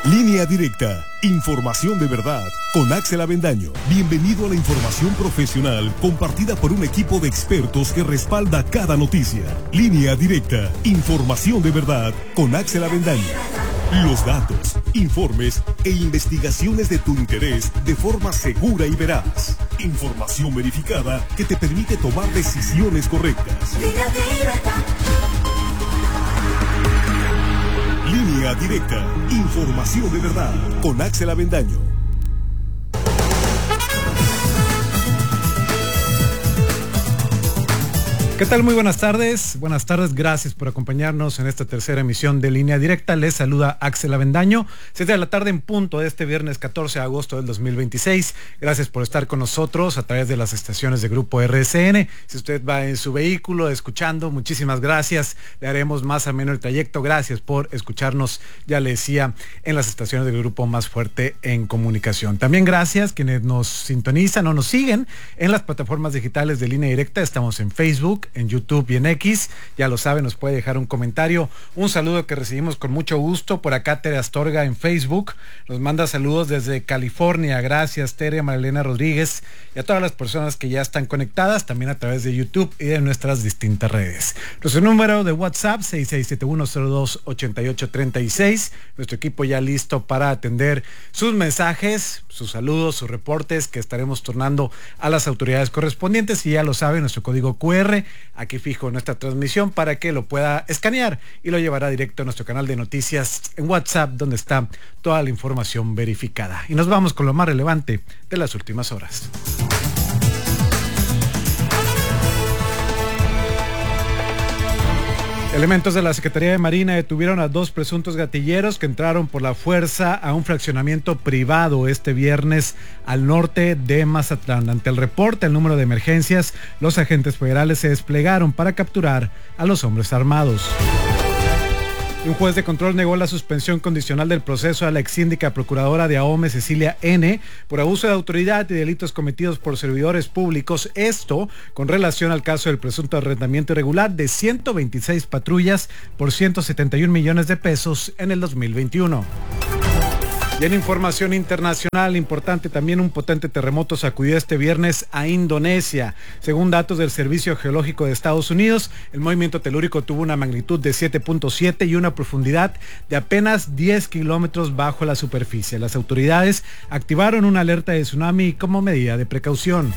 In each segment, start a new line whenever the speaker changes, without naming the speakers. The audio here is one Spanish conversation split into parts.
Línea Directa, información de verdad, con Axel Avendaño. Bienvenido a la información profesional compartida por un equipo de expertos que respalda cada noticia. Línea Directa, información de verdad, con Axel Avendaño. Los datos, informes e investigaciones de tu interés de forma segura y veraz. Información verificada que te permite tomar decisiones correctas. Línea Directa, información de verdad, con Axel Avendaño.
¿Qué tal? Muy buenas tardes. Buenas tardes, gracias por acompañarnos en esta tercera emisión de Línea Directa. Les saluda Axel Avendaño. 7 de la tarde en punto de este viernes 14 de agosto del 2026. Gracias por estar con nosotros a través de las estaciones de Grupo RSN. Si usted va en su vehículo escuchando, muchísimas gracias. Le haremos más ameno el trayecto. Gracias por escucharnos, ya le decía, en las estaciones del Grupo Más Fuerte en Comunicación. También gracias quienes nos sintonizan o nos siguen en las plataformas digitales de Línea Directa. Estamos en Facebook, en YouTube y en X, ya lo saben, nos puede dejar un comentario, un saludo que recibimos con mucho gusto. Por acá Tere Astorga en Facebook nos manda saludos desde California. Gracias Tere, a Marilena Rodríguez y a todas las personas que ya están conectadas también a través de YouTube y de nuestras distintas redes. Nuestro número de WhatsApp 6671028836. Nuestro equipo ya listo para atender sus mensajes, sus saludos, sus reportes que estaremos tornando a las autoridades correspondientes. Y ya lo saben, nuestro código QR aquí fijo nuestra transmisión para que lo pueda escanear y lo llevará directo a nuestro canal de noticias en WhatsApp, donde está toda la información verificada. Y nos vamos con lo más relevante de las últimas horas. Elementos de la Secretaría de Marina detuvieron a 2 presuntos gatilleros que entraron por la fuerza a un fraccionamiento privado este viernes al norte de Mazatlán. Ante el reporte al número de emergencias, los agentes federales se desplegaron para capturar a los hombres armados. Un juez de control negó la suspensión condicional del proceso a la exsíndica procuradora de AOME, Cecilia N., por abuso de autoridad y delitos cometidos por servidores públicos. Esto con relación al caso del presunto arrendamiento irregular de 126 patrullas por 171 millones de pesos en el 2021. Y en información internacional importante, también un potente terremoto sacudió este viernes a Indonesia. Según datos del Servicio Geológico de Estados Unidos, el movimiento telúrico tuvo una magnitud de 7.7 y una profundidad de apenas 10 kilómetros bajo la superficie. Las autoridades activaron una alerta de tsunami como medida de precaución.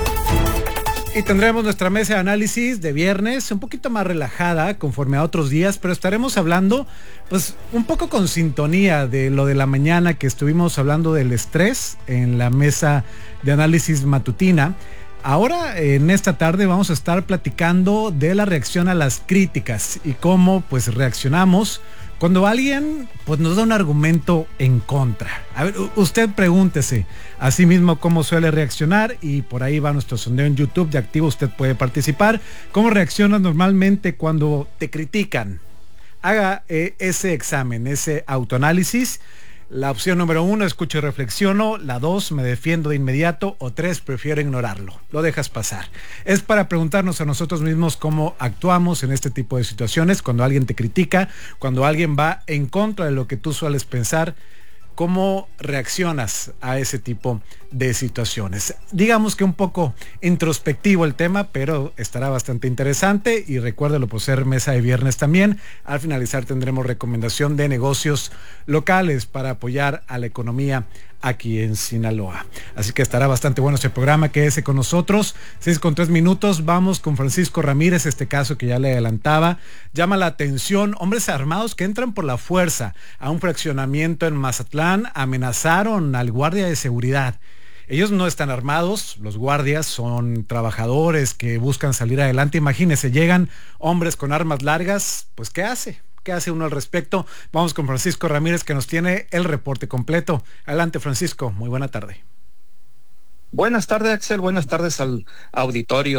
Y tendremos nuestra mesa de análisis de viernes, un poquito más relajada conforme a otros días, pero estaremos hablando pues un poco con sintonía de lo de la mañana que estuvimos hablando del estrés en la mesa de análisis matutina. Ahora en esta tarde vamos a estar platicando de la reacción a las críticas y cómo pues reaccionamos cuando alguien pues nos da un argumento en contra. A ver, usted pregúntese a sí mismo cómo suele reaccionar, y por ahí va nuestro sondeo en YouTube de activo, usted puede participar. ¿Cómo reaccionas normalmente cuando te critican? Haga ese examen, ese autoanálisis. La opción número 1, escucho y reflexiono. La 2, me defiendo de inmediato. O 3, prefiero ignorarlo. Lo dejas pasar. Es para preguntarnos a nosotros mismos cómo actuamos en este tipo de situaciones. Cuando alguien te critica, cuando alguien va en contra de lo que tú sueles pensar, ¿cómo reaccionas a ese tipo de situaciones? Digamos que un poco introspectivo el tema, pero estará bastante interesante, y recuérdelo por ser mesa de viernes también. Al finalizar tendremos recomendación de negocios locales para apoyar a la economía aquí en Sinaloa. Así que estará bastante bueno este programa. Quédese con nosotros. 6:03. Vamos con Francisco Ramírez, este caso que ya le adelantaba. Llama la atención, hombres armados que entran por la fuerza a un fraccionamiento en Mazatlán amenazaron al guardia de seguridad. Ellos no están armados, los guardias son trabajadores que buscan salir adelante. Imagínense, llegan hombres con armas largas, pues ¿qué hace? ¿Qué hace uno al respecto? Vamos con Francisco Ramírez, que nos tiene el reporte completo. Adelante, Francisco, muy buena tarde.
Buenas tardes, Axel, buenas tardes al auditorio.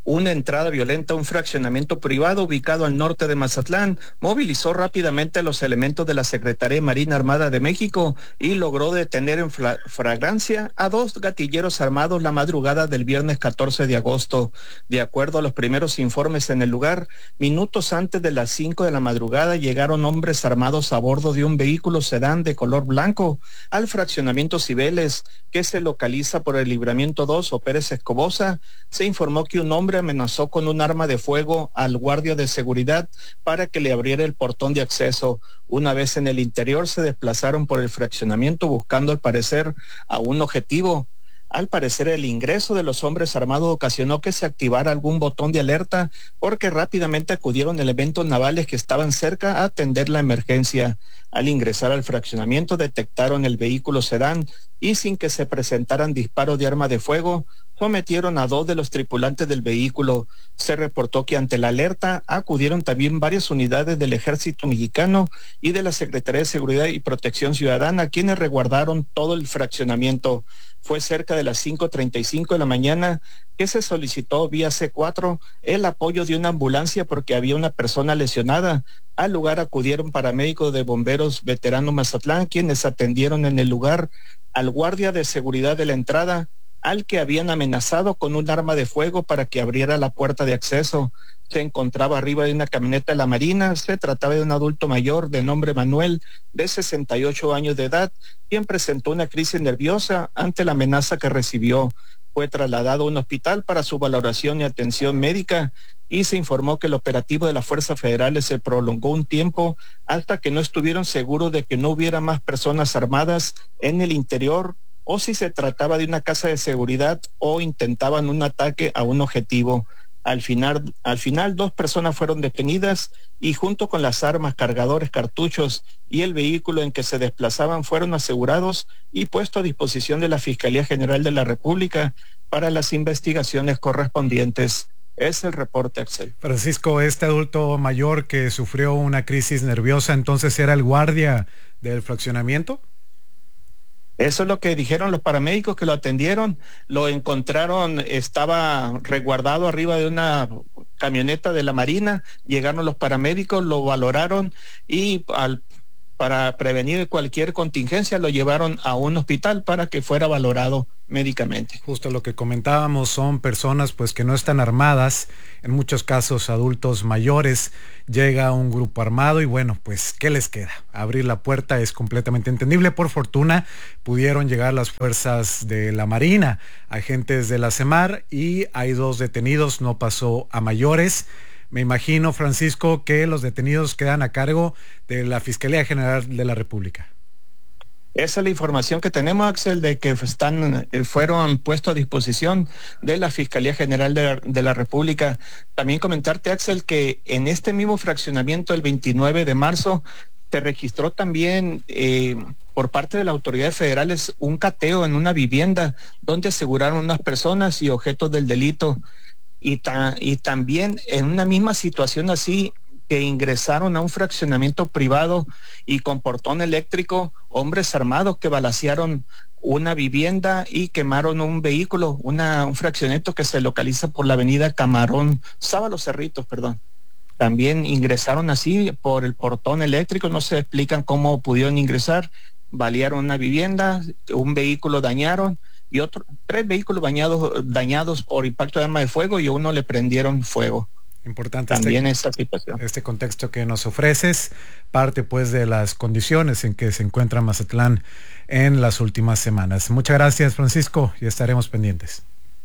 una entrada violenta a un fraccionamiento privado ubicado al norte de Mazatlán, movilizó rápidamente a los elementos de la Secretaría de Marina Armada de México y logró detener en flagrancia a 2 gatilleros armados la madrugada del viernes 14 de agosto. De acuerdo a los primeros informes en el lugar, minutos antes de las 5 de la madrugada llegaron hombres armados a bordo de un vehículo sedán de color blanco al fraccionamiento Cibeles, que se localiza por el Libramiento 2 o Pérez Escobosa. Se informó que un hombre amenazó con un arma de fuego al guardia de seguridad para que le abriera el portón de acceso. Una vez en el interior se desplazaron por el fraccionamiento buscando al parecer a un objetivo. Al parecer el ingreso de los hombres armados ocasionó que se activara algún botón de alerta porque rápidamente acudieron elementos navales que estaban cerca a atender la emergencia. Al ingresar al fraccionamiento detectaron el vehículo sedán y sin que se presentaran disparos de arma de fuego, sometieron a 2 de los tripulantes del vehículo. Se reportó que ante la alerta acudieron también varias unidades del Ejército Mexicano y de la Secretaría de Seguridad y Protección Ciudadana, quienes resguardaron todo el fraccionamiento. Fue cerca de las 5:35 de la mañana que se solicitó vía C4 el apoyo de una ambulancia porque había una persona lesionada. Al lugar acudieron paramédicos de Bomberos Veterano Mazatlán, quienes atendieron en el lugar al guardia de seguridad de la entrada, al que habían amenazado con un arma de fuego para que abriera la puerta de acceso. Se encontraba arriba de una camioneta de la Marina. Se trataba de un adulto mayor de nombre Manuel, de 68 años de edad, quien presentó una crisis nerviosa ante la amenaza que recibió. Fue trasladado a un hospital para su valoración y atención médica y se informó que el operativo de las Fuerzas Federales se prolongó un tiempo hasta que no estuvieron seguros de que no hubiera más personas armadas en el interior o si se trataba de una casa de seguridad o intentaban un ataque a un objetivo. Al final 2 personas fueron detenidas y junto con las armas, cargadores, cartuchos y el vehículo en que se desplazaban fueron asegurados y puestos a disposición de la Fiscalía General de la República para las investigaciones correspondientes. Es el reporte, Axel.
Francisco, este adulto mayor que sufrió una crisis nerviosa, ¿entonces era el guardia del fraccionamiento?
Eso es lo que dijeron los paramédicos que lo atendieron. Lo encontraron, estaba resguardado arriba de una camioneta de la Marina. Llegaron los paramédicos, lo valoraron y para prevenir cualquier contingencia lo llevaron a un hospital para que fuera valorado médicamente.
Justo lo que comentábamos, son personas pues que no están armadas, en muchos casos adultos mayores. Llega un grupo armado y bueno, pues ¿qué les queda? Abrir la puerta es completamente entendible. Por fortuna pudieron llegar las fuerzas de la Marina, agentes de la CEMAR, y hay 2 detenidos, no pasó a mayores. Me imagino, Francisco, que los detenidos quedan a cargo de la Fiscalía General de la República.
Esa es la información que tenemos, Axel, de que fueron puestos a disposición de la Fiscalía General de la República. También comentarte, Axel, que en este mismo fraccionamiento, el 29 de marzo, se registró también por parte de las autoridades federales un cateo en una vivienda donde aseguraron unas personas y objetos del delito. Y también en una misma situación así, que ingresaron a un fraccionamiento privado y con portón eléctrico, hombres armados que balacearon una vivienda y quemaron un vehículo, un fraccionamiento que se localiza por la avenida Sábalo Cerritos, perdón. También ingresaron así por el portón eléctrico, no se explican cómo pudieron ingresar, balearon una vivienda, un vehículo dañaron y 3 vehículos dañados por impacto de arma de fuego y a uno le prendieron fuego.
Importante
también esta situación.
Este contexto que nos ofreces, parte pues de las condiciones en que se encuentra Mazatlán en las últimas semanas. Muchas gracias, Francisco, y estaremos pendientes.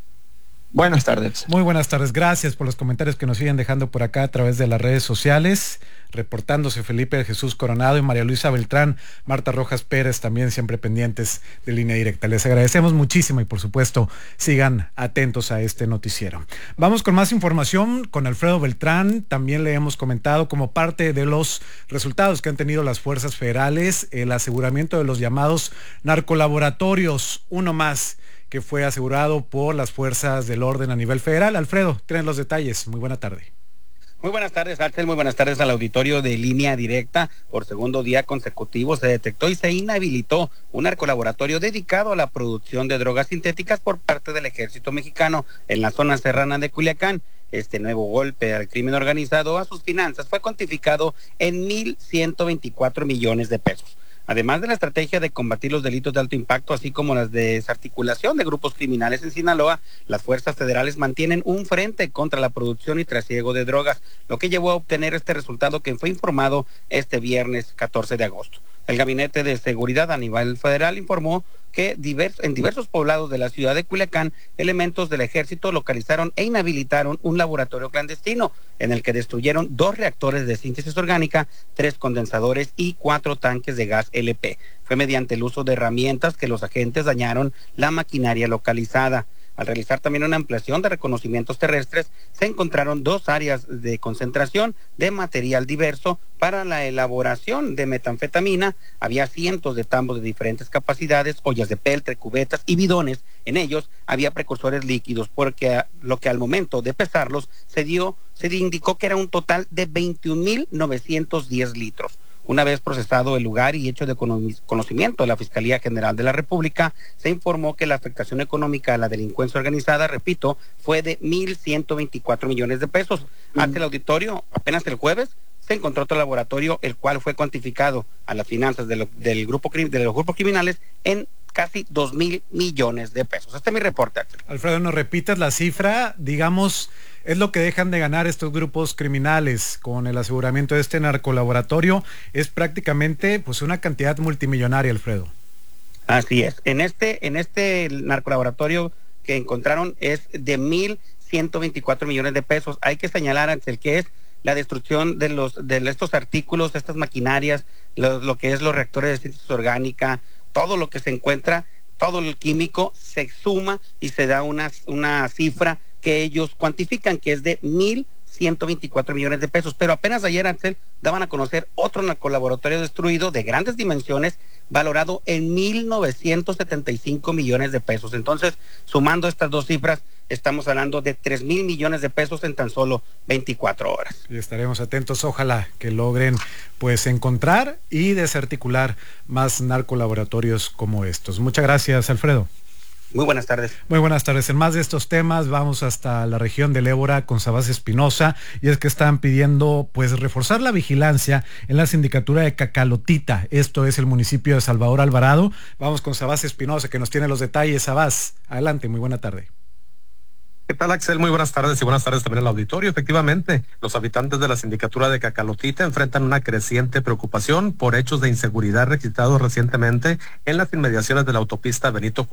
Buenas tardes.
Muy buenas tardes, gracias por los comentarios que nos siguen dejando por acá a través de las redes sociales, reportándose Felipe Jesús Coronado y María Luisa Beltrán, Marta Rojas Pérez, también siempre pendientes de Línea Directa. Les agradecemos muchísimo y por supuesto sigan atentos a este noticiero. Vamos con más información con Alfredo Beltrán. También le hemos comentado como parte de los resultados que han tenido las fuerzas federales, el aseguramiento de los llamados narcolaboratorios, uno más que fue asegurado por las fuerzas del orden a nivel federal. Alfredo, tienes los detalles. Muy buena tarde.
Muy buenas tardes, Axel. Muy buenas tardes al auditorio de Línea Directa. Por segundo día consecutivo se detectó y se inhabilitó un narcolaboratorio dedicado a la producción de drogas sintéticas por parte del Ejército Mexicano en la zona serrana de Culiacán. Este nuevo golpe al crimen organizado a sus finanzas fue cuantificado en 1,124 millones de pesos. Además de la estrategia de combatir los delitos de alto impacto, así como la desarticulación de grupos criminales en Sinaloa, las fuerzas federales mantienen un frente contra la producción y trasiego de drogas, lo que llevó a obtener este resultado que fue informado este viernes 14 de agosto. El Gabinete de Seguridad a nivel federal informó que en diversos poblados de la ciudad de Culiacán, elementos del ejército localizaron e inhabilitaron un laboratorio clandestino en el que destruyeron 2 reactores de síntesis orgánica, 3 condensadores y 4 tanques de gas LP. Fue mediante el uso de herramientas que los agentes dañaron la maquinaria localizada. Al realizar también una ampliación de reconocimientos terrestres, se encontraron 2 áreas de concentración de material diverso para la elaboración de metanfetamina. Había cientos de tambos de diferentes capacidades, ollas de peltre, cubetas y bidones. En ellos había precursores líquidos, porque lo que al momento de pesarlos se indicó que era un total de 21,910 litros. Una vez procesado el lugar y hecho de conocimiento de la Fiscalía General de la República, se informó que la afectación económica a la delincuencia organizada, repito, fue de 1,124 millones de pesos. Ante el auditorio, apenas el jueves, se encontró otro laboratorio, el cual fue cuantificado a las finanzas de los grupos criminales en casi 2,000 millones de pesos. Este es mi reporte, Axel.
Alfredo, ¿nos repites la cifra? Digamos, es lo que dejan de ganar estos grupos criminales con el aseguramiento de este narcolaboratorio. Es prácticamente pues una cantidad multimillonaria, Alfredo.
Así es. En este narcolaboratorio que encontraron es de 1,124 millones de pesos. Hay que señalar, Axel, que es la destrucción de estos artículos, estas maquinarias, lo que es los reactores de síntesis orgánica, todo lo que se encuentra, todo el químico se suma y se da una cifra que ellos cuantifican, que es de 1,124 millones de pesos. Pero apenas ayer, Axel, daban a conocer otro narcolaboratorio destruido de grandes dimensiones, valorado en 1,975 millones de pesos. Entonces, sumando estas 2 cifras, estamos hablando de 3,000 millones de pesos en tan solo 24 horas.
Y estaremos atentos, ojalá que logren pues encontrar y desarticular más narcolaboratorios como estos. Muchas gracias, Alfredo.
Muy buenas tardes.
Muy buenas tardes. En más de estos temas, vamos hasta la región del Ébora con Sabás Espinosa, y es que están pidiendo pues reforzar la vigilancia en la sindicatura de Cacalotita. Esto es el municipio de Salvador Alvarado. Vamos con Sabás Espinosa, que nos tiene los detalles. Sabás, adelante, muy buena tarde.
¿Qué tal, Axel? Muy buenas tardes y buenas tardes también al auditorio. Efectivamente, los habitantes de la sindicatura de Cacalotita enfrentan una creciente preocupación por hechos de inseguridad registrados recientemente en las inmediaciones de la autopista Benito